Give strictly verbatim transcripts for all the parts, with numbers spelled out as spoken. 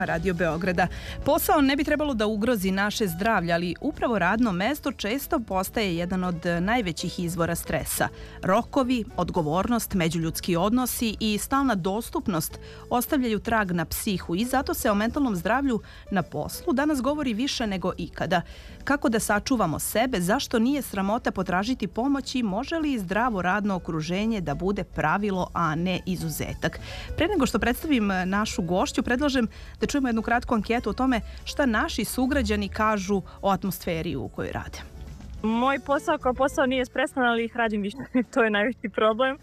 Radio Beograda. Posao ne bi trebalo da ugrozi naše zdravlje, ali upravo radno mesto često postaje jedan od najvećih izvora stresa. Rokovi, odgovornost, međuljudski odnosi i stalna dostupnost ostavljaju trag na psihu i zato se o mentalnom zdravlju na poslu danas govori više nego ikada. Kako da sačuvamo sebe, zašto nije sramota potražiti pomoć i može li zdravo radno okruženje da bude pravilo, a ne izuzetak? Pre nego što predstavim našu gošću, predlažem da čujemo jednu kratku anketu o tome šta naši sugrađani kažu o atmosferi u kojoj rade. Moj posao kao posao nije stresan, ali ih radim više. To je najveći problem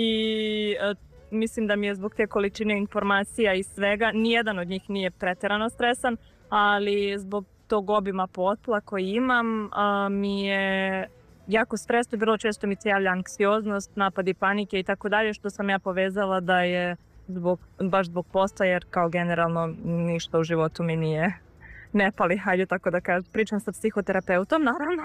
i e, mislim da mi je zbog te količine informacija i svega, nijedan od njih nije preterano stresan, ali zbog tog obima posla koji imam a, mi je jako stresno. Vrlo često mi se javlja anksioznost, napadi panike i tako dalje, što sam ja povezala da je Zbog, baš zbog posla, jer kao generalno ništa u životu mi nije ne pali, hajde tako da kažem. Pričam sa psihoterapeutom, naravno.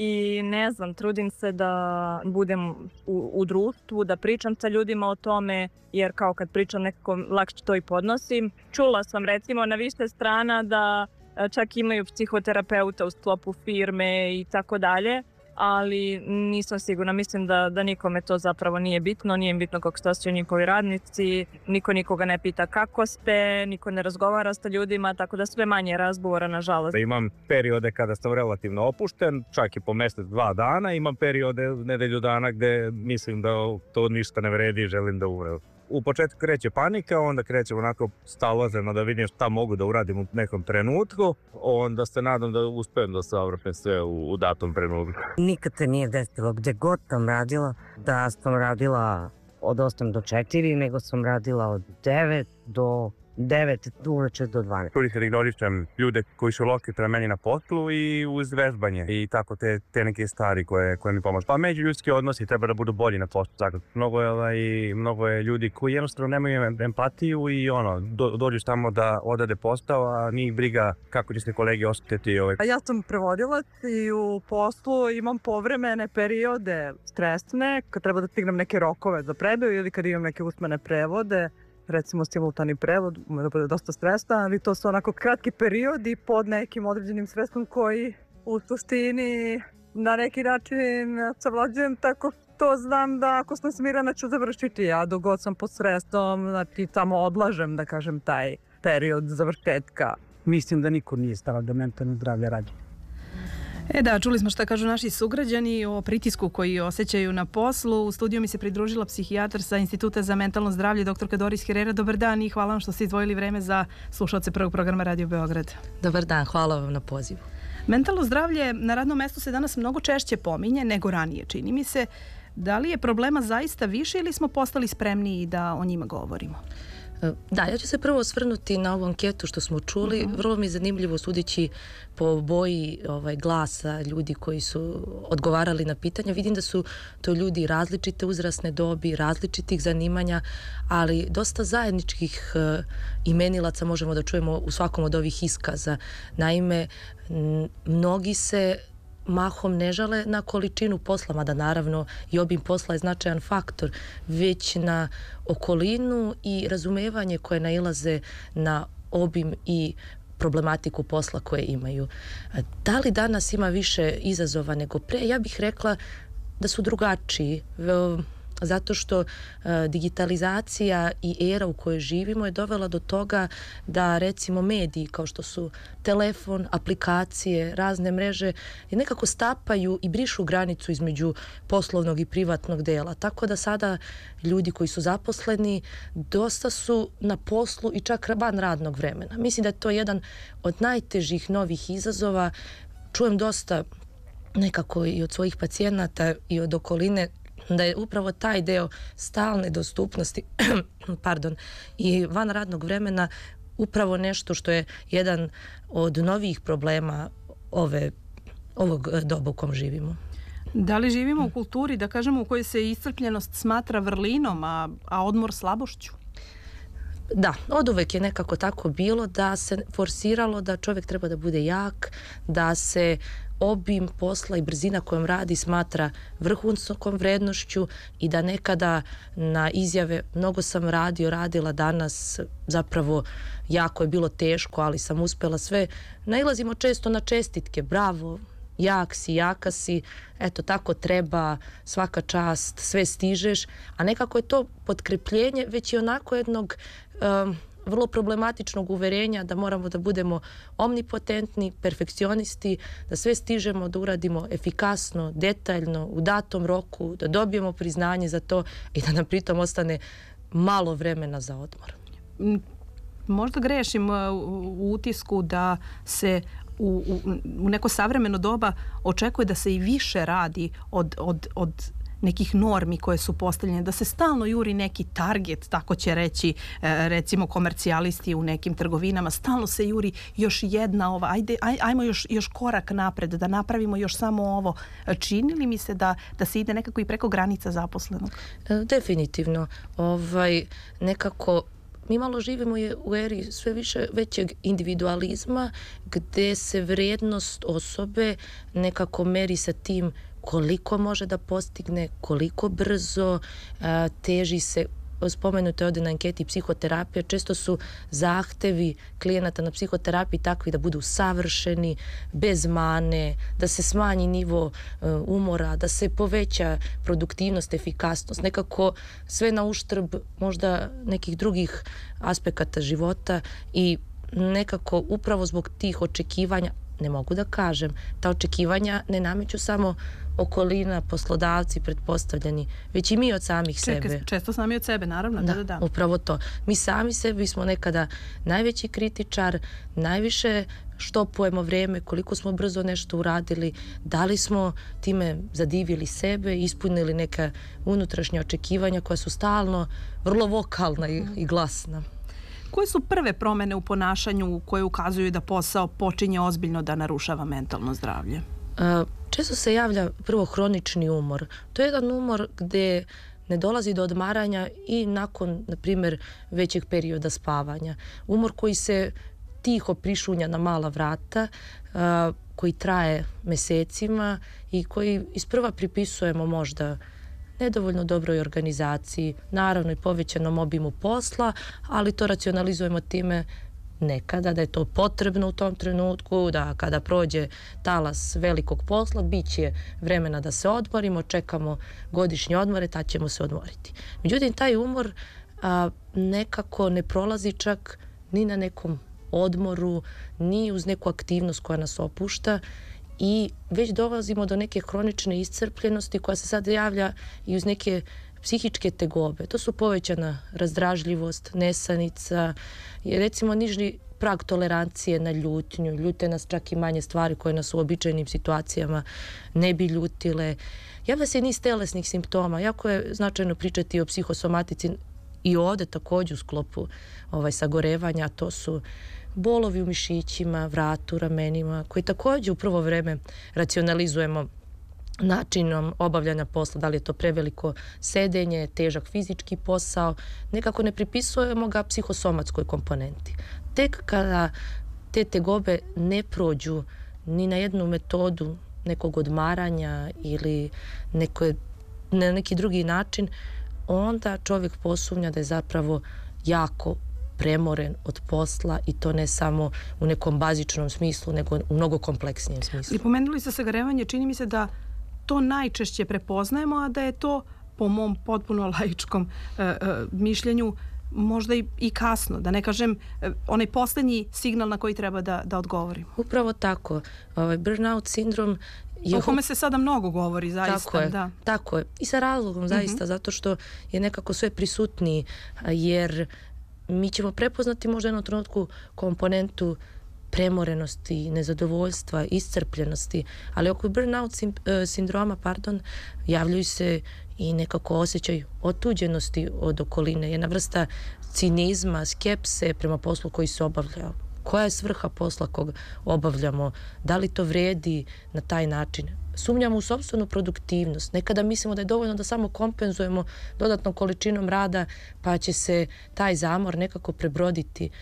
I ne znam, trudim se da budem u, u društvu, da pričam sa ljudima o tome, jer kao kad pričam nekako lakše to i podnosim. Čula sam recimo na više strana da čak imaju psihoterapeuta u sklopu firme i tako dalje. Ali nisam sigurna, mislim da, da nikome to zapravo nije bitno, nije im bitno kako se osjećaju njihovi radnici, niko nikoga ne pita kako ste, niko ne razgovara sa ljudima, tako da sve manje razgovora, nažalost. Imam periode kada sam relativno opušten, čak i po mjesec, dva dana, imam periode nedelju dana gde mislim da to ništa ne vredi i želim da umrem. U početku kreće panika, onda krećem onako stalazeno da vidim šta mogu da uradim u nekom trenutku, onda se nadam da uspijem da savršim sve u, u datom trenutku. Nikad se nije desilo gdje god sam radila da sam radila od osam do četiri, nego sam radila od devet do devet uveče do dvanaest. Uvijek ignorišem ljude koji su loki prema meni na poslu i uz vežbanje i tako te, te neke stvari koje, koje mi pomažu. Pa međuljudski odnosi treba da budu bolji na poslu. Tako, mnogo, je, ovaj, mnogo je ljudi koji jednostavno nemaju empatiju i ono, do, dođu tamo da odade posao, a nije briga kako će se kolege osjetiti. Ovaj. Ja sam prevodilac i u poslu imam povremene periode stresne, kad treba da stignem neke rokove za predaju ili kad imam neke usmene prevode. Recimo simultani prevod, može da bude dosta stresna, ali to su onako kratki periodi pod nekim određenim stresom koji u suštini na neki način savlađujem tako što znam da ako sam smirana ću završiti, ja dok god sam pod stresom, znači samo odlažem da kažem taj period završetka. Mislim da niko nije stava da mentalno zdravlje radi. E da, čuli smo šta kažu naši sugrađani o pritisku koji osjećaju na poslu. U studiju mi se pridružila psihijatar sa Instituta za mentalno zdravlje, doktorka Doris Herrera. Dobar dan i hvala vam što ste izdvojili vreme za slušalce prvog programa Radio Beograd. Dobar dan, hvala vam na pozivu. Mentalno zdravlje na radnom mestu se danas mnogo češće pominje nego ranije, čini mi se. Da li je problema zaista više ili smo postali spremniji da o njima govorimo? Da, ja ću se prvo osvrnuti na ovu anketu što smo čuli. Uh-huh. Vrlo mi je zanimljivo sudeći po boji ovaj, glasa ljudi koji su odgovarali na pitanja. Vidim da su to ljudi različite uzrasne dobi, različitih zanimanja, ali dosta zajedničkih uh, imenilaca možemo da čujemo u svakom od ovih iskaza. Naime, m, mnogi se mahom ne žale na količinu posla, mada naravno i obim posla je značajan faktor, već na okolinu i razumevanje koje nailaze na obim i problematiku posla koje imaju. Da li danas ima više izazova nego pre? Ja bih rekla da su drugačiji. Zato što e, digitalizacija i era u kojoj živimo je dovela do toga da recimo mediji kao što su telefon, aplikacije, razne mreže nekako stapaju i brišu granicu između poslovnog i privatnog dela. Tako da sada ljudi koji su zaposleni dosta su na poslu i čak van radnog vremena. Mislim da je to jedan od najtežih novih izazova. Čujem dosta nekako i od svojih pacijenata i od okoline da je upravo taj deo stalne dostupnosti pardon, i van radnog vremena upravo nešto što je jedan od novih problema ove, ovog doba u kom živimo. Da li živimo u kulturi, da kažemo, u kojoj se iscrpljenost smatra vrlinom, a, a odmor slabošću? Da, od uvek je nekako tako bilo da se forsiralo da čovjek treba da bude jak, da se obim posla i brzina kojom radi smatra vrhunskom vrednošću i da nekada na izjave mnogo sam radio, radila danas, zapravo jako je bilo teško, ali sam uspjela sve. Nailazimo često na čestitke, bravo, jak si, jaka si, eto tako treba, svaka čast, sve stižeš, a nekako je to potkrepljenje već i onako jednog um, vrlo problematičnog uverenja da moramo da budemo omnipotentni, perfekcionisti, da sve stižemo, da uradimo efikasno, detaljno, u datom roku, da dobijemo priznanje za to i da nam pritom ostane malo vremena za odmor. Možda grešim u utisku da se u, u, u neko savremeno doba očekuje da se i više radi od, od, od nekih normi koje su postavljene, da se stalno juri neki target, tako će reći recimo komercijalisti u nekim trgovinama, stalno se juri još jedna ova, ajde, aj, ajmo još, još korak napred, da napravimo još samo ovo. Čini li mi se da, da se ide nekako i preko granica zaposlenog? Definitivno. Ovaj, nekako mi malo živimo u eri sve više većeg individualizma gde se vrijednost osobe nekako meri sa tim koliko može da postigne, koliko brzo, teži se, spomenuto je ovdje na anketi psihoterapije, često su zahtevi klijenata na psihoterapiji takvi da budu savršeni, bez mane, da se smanji nivo umora, da se poveća produktivnost, efikasnost, nekako sve na uštrb možda nekih drugih aspekata života i nekako upravo zbog tih očekivanja, ne mogu da kažem, ta očekivanja ne nameću samo okolina, poslodavci, pretpostavljeni, već i mi od samih Čekaj, sebe. Često sami od sebe, naravno. Da, da, da. Upravo to. Mi sami sebi smo nekada najveći kritičar, najviše štopujemo vreme, koliko smo brzo nešto uradili, da li smo time zadivili sebe, ispunili neka unutrašnja očekivanja koja su stalno vrlo vokalna i, i glasna. Koje su prve promene u ponašanju koje ukazuju da posao počinje ozbiljno da narušava mentalno zdravlje? Često se javlja prvo hronični umor. To je jedan umor gde ne dolazi do odmaranja i nakon, na primjer, većeg perioda spavanja. Umor koji se tiho prišunja na mala vrata, koji traje mesecima i koji isprva pripisujemo možda nedovoljno dobroj organizaciji, naravno i povećanom obimu posla, ali to racionalizujemo time nekada da je to potrebno u tom trenutku, da kada prođe talas velikog posla, bit će vremena da se odmorimo, čekamo godišnje odmore, tad ćemo se odmoriti. Međutim, taj umor a, nekako ne prolazi čak ni na nekom odmoru, ni uz neku aktivnost koja nas opušta i već dolazimo do neke hronične iscrpljenosti koja se sad javlja i uz neke psihičke tegobe. To su povećana razdražljivost, nesanica, recimo niži prag tolerancije na ljutnju. Ljute nas čak i manje stvari koje nas u običajnim situacijama ne bi ljutile. Javlja se i niz telesnih simptoma. Jako je značajno pričati o psihosomatici i ovdje također u sklopu ovaj, sagorevanja. To su bolovi u mišićima, vratu, ramenima, koji također u prvo vreme racionalizujemo načinom obavljanja posla, da li je to preveliko sedenje, težak fizički posao, nekako ne pripisujemo ga psihosomatskoj komponenti. Tek kada te tegobe ne prođu ni na jednu metodu nekog odmaranja ili neko, na neki drugi način, onda čovjek posumnja da je zapravo jako premoren od posla i to ne samo u nekom bazičnom smislu, nego u mnogo kompleksnijem smislu. I pomenuli ste sagorevanje, čini mi se da to najčešće prepoznajemo, a da je to po mom potpuno laičkom e, e, mišljenju možda i, i kasno, da ne kažem e, onaj posljednji signal na koji treba da, da odgovorimo. Upravo tako. Ovaj burnout sindrom je... O kome se sada mnogo govori, zaista. Tako je, da. Tako je. I sa razlogom, zaista, mm-hmm. zato što je nekako sve prisutniji, jer mi ćemo prepoznati možda jednom trenutku komponentu premorenosti, nezadovoljstva, iscrpljenosti, ali oko burnout sindroma, pardon, javljaju se i nekako osjećaj otuđenosti od okoline, jedna vrsta cinizma, skepse prema poslu koji se obavlja. Koja je svrha posla kog obavljamo? Da li to vredi na taj način? Sumnjamo u sopstvenu produktivnost. Nekada mislimo da je dovoljno da samo kompenzujemo dodatnom količinom rada pa će se taj zamor nekako prebroditi.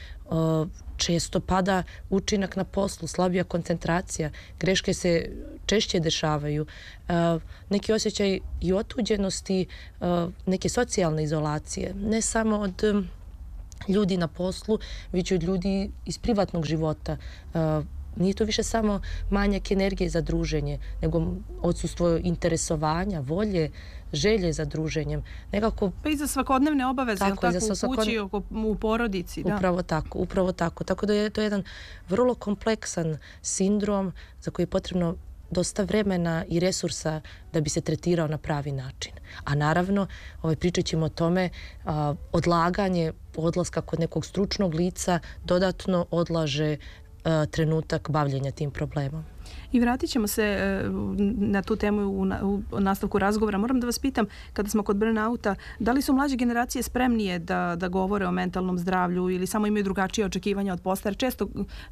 Često pada učinak na poslu, slabija koncentracija, greške se češće dešavaju, neki osjećaj i otuđenosti, neke socijalne izolacije, ne samo od ljudi na poslu, već i od ljudi iz privatnog života. Nije to više samo manjak energije za druženje, nego odsustvo interesovanja, volje, želje za druženjem. Nekako... Pa i za svakodnevne obaveze, tako, tako u svakod... kući, u porodici. Da. Upravo tako, upravo tako. Tako da je to jedan vrlo kompleksan sindrom za koji je potrebno dosta vremena i resursa da bi se tretirao na pravi način. A naravno, ovaj, pričat ćemo o tome, a, odlaganje odlaska kod nekog stručnog lica dodatno odlaže a, trenutak bavljenja tim problemom. I vratit ćemo se na tu temu u, u nastavku razgovora. Moram da vas pitam, kada smo kod burnouta, da li su mlađe generacije spremnije da, da govore o mentalnom zdravlju ili samo imaju drugačije očekivanja od postara? Često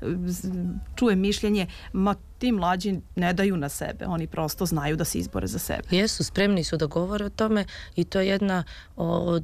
čujem mišljenje, ma ti mlađi ne daju na sebe, oni prosto znaju da se izbore za sebe. Jesu, spremni su da govore o tome i to je jedna od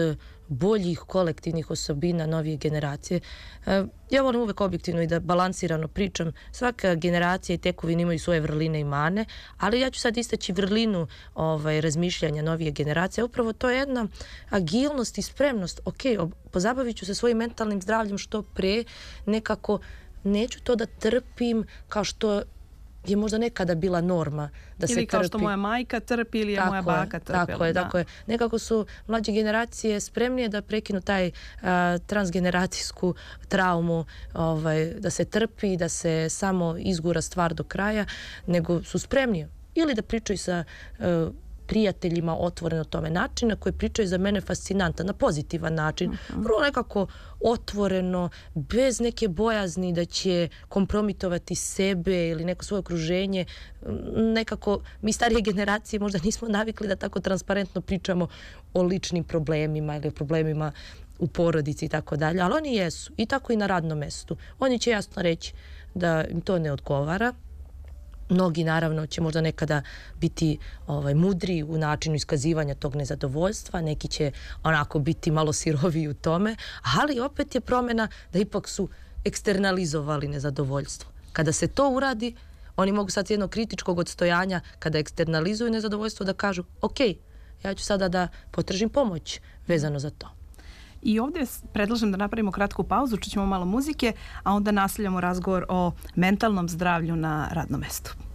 boljih kolektivnih osobina novije generacije. Ja volim uvek objektivno i da balansirano pričam. Svaka generacija i tekovina imaju svoje vrline i mane, ali ja ću sad istaći vrlinu ovaj, razmišljanja novije generacije. Upravo to je jedna agilnost i spremnost. Ok, pozabavit ću se svojim mentalnim zdravljem što pre, nekako neću to da trpim kao što je možda nekada bila norma da se trpi. Ili kao što moja majka trpi ili je moja baka trpela. Tako je, tako je. Nekako su mlađe generacije spremnije da prekinu taj uh, transgeneracijsku traumu, ovaj, da se trpi, da se samo izgura stvar do kraja, nego su spremnije ili da pričaju sa uh, prijateljima otvoreno tome načina koji pričaju za mene fascinantan, na pozitivan način. Uh-huh. Vrlo nekako otvoreno, bez neke bojazni da će kompromitovati sebe ili neko svoje okruženje. Nekako mi starije generacije možda nismo navikli da tako transparentno pričamo o ličnim problemima ili o problemima u porodici i tako dalje, ali oni jesu i tako i na radnom mestu. Oni će jasno reći da im to ne odgovara. Mnogi naravno će možda nekada biti ovaj, mudri u načinu iskazivanja tog nezadovoljstva, neki će onako biti malo siroviji u tome, ali opet je promjena da ipak su eksternalizovali nezadovoljstvo. Kada se to uradi, oni mogu sad s jednog kritičkog odstojanja, kada eksternalizuju nezadovoljstvo, da kažu ok, ja ću sada da potražim pomoć vezano za to. I ovdje predlažem da napravimo kratku pauzu, čućemo malo muzike, a onda nastavljamo razgovor o mentalnom zdravlju na radnom mestu.